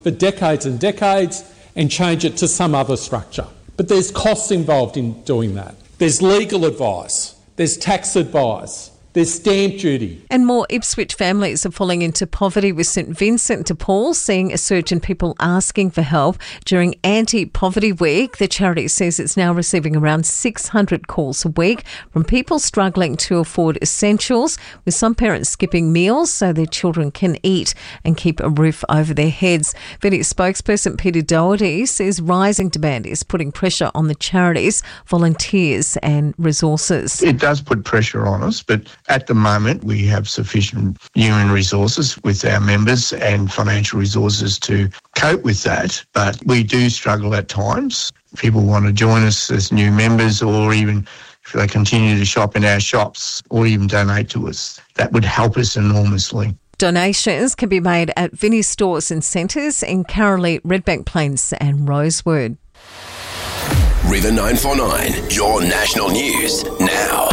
for decades and decades and change it to some other structure. But there's costs involved in doing that. There's legal advice, there's tax advice, there's stamp duty. And more Ipswich families are falling into poverty, with St Vincent de Paul seeing a surge in people asking for help during Anti-Poverty Week. The charity says it's now receiving around 600 calls a week from people struggling to afford essentials, with some parents skipping meals so their children can eat and keep a roof over their heads. Vinnie spokesperson Peter Doherty says rising demand is putting pressure on the charities, volunteers and resources. It does put pressure on us, but at the moment, we have sufficient human resources with our members and financial resources to cope with that. But we do struggle at times. People want to join us as new members, or even if they continue to shop in our shops or even donate to us. That would help us enormously. Donations can be made at Vinnie's stores and centres in Carolee, Redbank Plains and Rosewood. River 949, your national news now.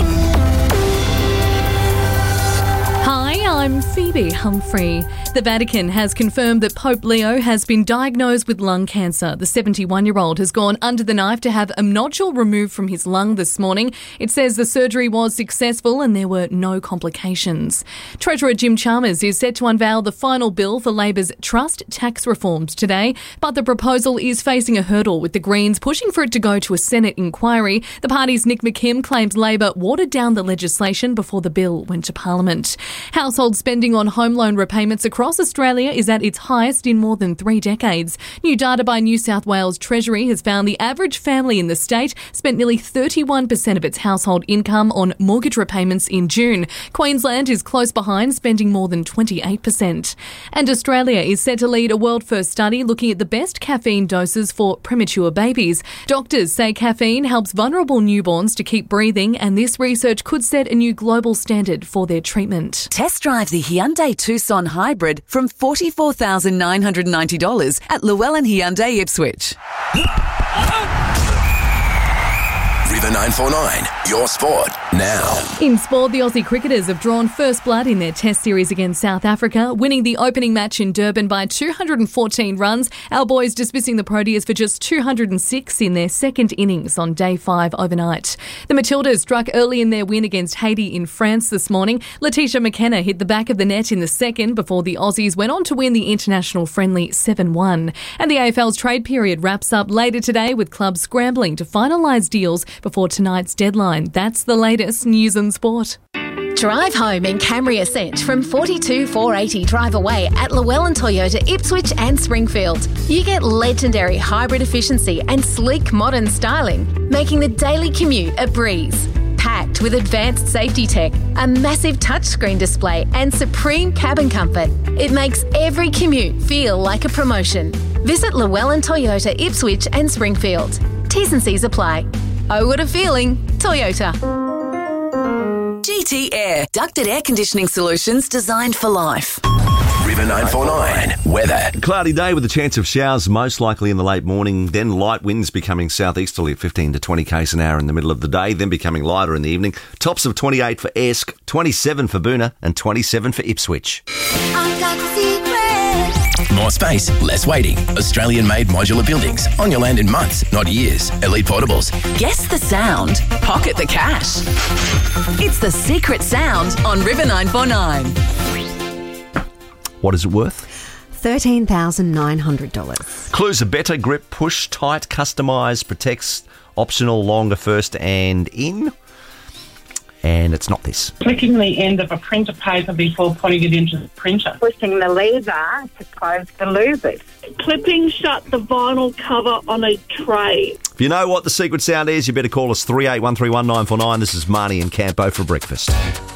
Hi, I'm Phoebe Humphrey. The Vatican has confirmed that Pope Leo has been diagnosed with lung cancer. The 71-year-old has gone under the knife to have a nodule removed from his lung this morning. It says the surgery was successful and there were no complications. Treasurer Jim Chalmers is set to unveil the final bill for Labor's trust tax reforms today, but the proposal is facing a hurdle, with the Greens pushing for it to go to a Senate inquiry. The party's Nick McKim claims Labor watered down the legislation before the bill went to Parliament. Household spending on home loan repayments across Australia is at its highest in more than 3 decades. New data by New South Wales Treasury has found the average family in the state spent nearly 31% of its household income on mortgage repayments in June. Queensland is close behind, spending more than 28%. And Australia is set to lead a world-first study looking at the best caffeine doses for premature babies. Doctors say caffeine helps vulnerable newborns to keep breathing, and this research could set a new global standard for their treatment. Test drive the Hyundai Tucson Hybrid from $44,990 at Llewellyn Hyundai Ipswich. River 949, your sport now. In sport, the Aussie cricketers have drawn first blood in their test series against South Africa, winning the opening match in Durban by 214 runs. Our boys dismissing the Proteas for just 206 in their second innings on day 5 overnight. The Matildas struck early in their win against Haiti in France this morning. Letitia McKenna hit the back of the net in the second before the Aussies went on to win the international friendly 7-1. And the AFL's trade period wraps up later today, with clubs scrambling to finalise deals before tonight's deadline. That's the latest news and sport. Drive home in Camry Ascent from 42,480 Drive Away at Llewellyn Toyota Ipswich and Springfield. You get legendary hybrid efficiency and sleek modern styling, making the daily commute a breeze. Packed with advanced safety tech, a massive touchscreen display and supreme cabin comfort, it makes every commute feel like a promotion. Visit Llewellyn Toyota Ipswich and Springfield. T's and C's apply. Oh, what a feeling. Toyota. GT Air, ducted air conditioning solutions designed for life. River 949, weather. Cloudy day with a chance of showers, most likely in the late morning, then light winds becoming southeasterly at 15 to 20 k's an hour in the middle of the day, then becoming lighter in the evening. Tops of 28 for Esk, 27 for Boonah and 27 for Ipswich. I've got secrets. More space, less waiting. Australian-made modular buildings on your land in months, not years. Elite Portables. Guess the sound, pocket the cash. It's the secret sound on River 949. What is it worth? $13,900. Clues are better, grip, push, tight, customise, protects, optional, longer, first and in. And it's not this. Flicking the end of a printer paper before putting it into the printer. Pushing the lever to close the louvers. Clipping shut the vinyl cover on a tray. If you know what the secret sound is, you better call us 38131949. This is Marnie and Campo for breakfast.